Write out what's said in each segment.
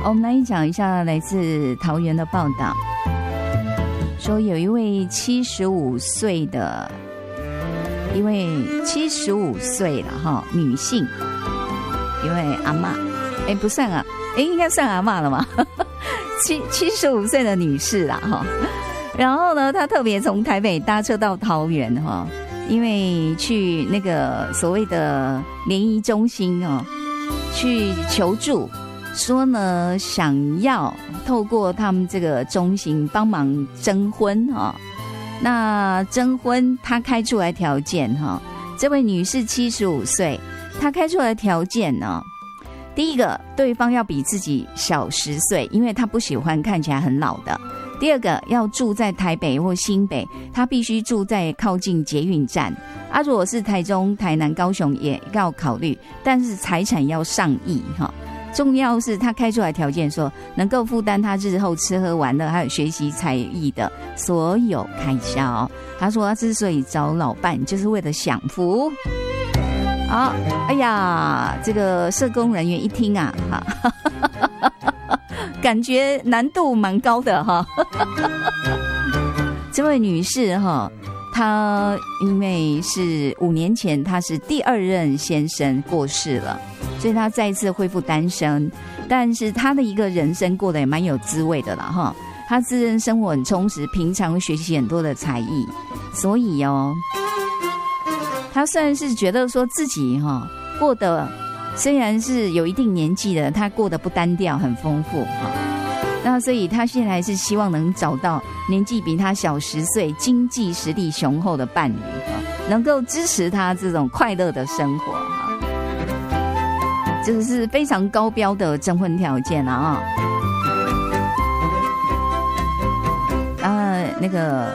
我们来讲一下来自桃园的报道，说有一位75岁的一位75岁了哈女性，一位阿嬷，不算啊，应该算阿嬷了嘛，75岁的女士啦哈。然后呢，她特别从台北搭车到桃园哈，因为去那个所谓的联谊中心哦，去求助。说呢，想要透过他们这个中心帮忙征婚哈。那征婚他开出来条件哈，这位女士75岁，她开出来条件呢，第一个，对方要比自己小10岁，因为她不喜欢看起来很老的。第二个，要住在台北或新北，她必须住在靠近捷运站。如果是台中、台南、高雄也要考虑，但是财产要上亿哈。重要是他开出来条件说，能够负担他日后吃喝玩乐还有学习才艺的所有开销。他说他之所以找老伴，就是为了享福。好，哎呀，这个社工人员一听啊，感觉难度蛮高的哈。这位女士哈，她因为是5年前，她是第2任先生过世了。所以他再次恢复单身，但是他的一个人生过得也蛮有滋味的啦哈。他自认生活很充实，平常学习很多的才艺，所以他算是觉得说自己过得虽然是有一定年纪的，他过得不单调，很丰富哈。那所以他现在是希望能找到年纪比他小10岁、经济实力雄厚的伴侣能够支持他这种快乐的生活哈。这个是非常高标的征婚条件啊！那个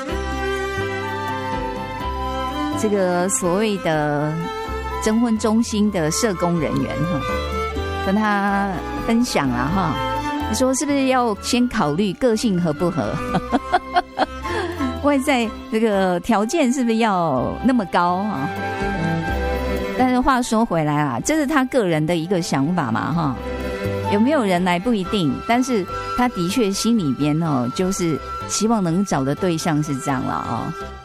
这个所谓的征婚中心的社工人员跟他分享了哈，说是不是要先考虑个性合不合？外在这个条件是不是要那么高啊？但是话说回来啦，这是他个人的一个想法嘛哈，有没有人来不一定，但是他的确心里边就是希望能找的对象是这样了